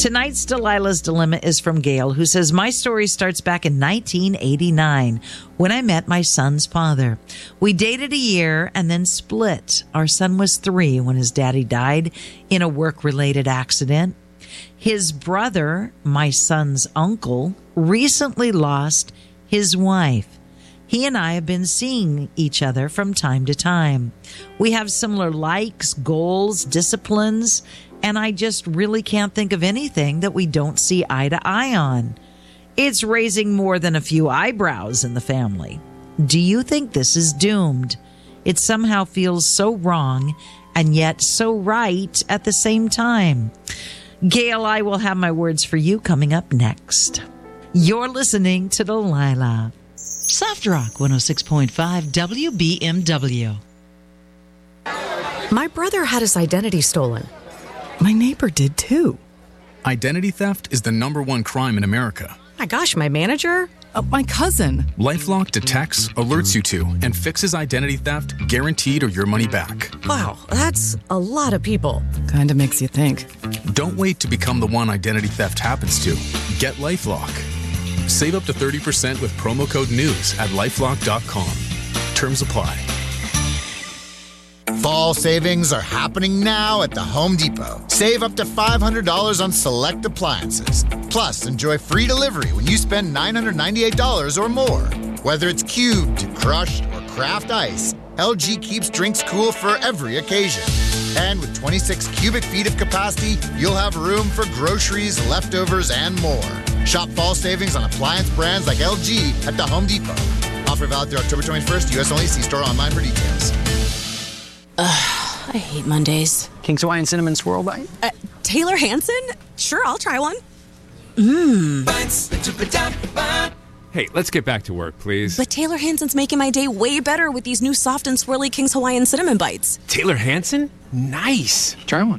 Tonight's Delilah's Dilemma is from Gail, who says, my story starts back in 1989 when I met my son's father. We dated a year and then split. Our son was 3 when his daddy died in a work-related accident. His brother, my son's uncle, recently lost his wife. He and I have been seeing each other from time to time. We have similar likes, goals, disciplines, and I just really can't think of anything that we don't see eye to eye on. It's raising more than a few eyebrows in the family. Do you think this is doomed? It somehow feels so wrong and yet so right at the same time. Gail, I will have my words for you coming up next. You're listening to Delilah. Soft Rock 106.5 WBMW. My brother had his identity stolen. My neighbor did too. Identity theft is the #1 crime in America. My gosh, my manager? My cousin. LifeLock detects, alerts you to, and fixes identity theft, guaranteed or your money back. Wow, that's a lot of people. Kinda makes you think. Don't wait to become the one identity theft happens to. Get LifeLock. Save up to 30% with promo code NEWS at LifeLock.com. Terms apply. Fall savings are happening now at the Home Depot. Save up to $500 on select appliances. Plus, enjoy free delivery when you spend $998 or more. Whether it's cubed, crushed, or craft ice, LG keeps drinks cool for every occasion. And with 26 cubic feet of capacity, you'll have room for groceries, leftovers, and more. Shop fall savings on appliance brands like LG at the Home Depot. Offer valid through October 21st, U.S. only. See store online for details. I hate Mondays. King's Hawaiian Cinnamon Swirl Bite? Taylor Hanson? Sure, I'll try one. Hey, let's get back to work, please. But Taylor Hanson's making my day way better with these new soft and swirly King's Hawaiian Cinnamon Bites. Taylor Hanson? Nice. Try one.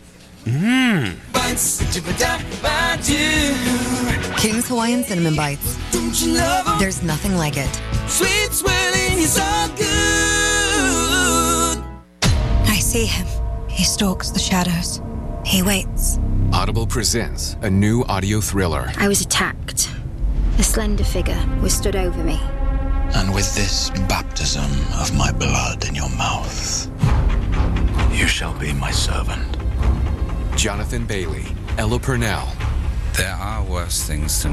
King's Hawaiian Cinnamon Bites. There's nothing like it. Sweet swirling is all good. I see him. He stalks the shadows. He waits. Audible presents a new audio thriller. I was attacked. A slender figure was stood over me. And with this baptism of my blood in your mouth, you shall be my servant. Jonathan Bailey, Ella Purnell. There are worse things than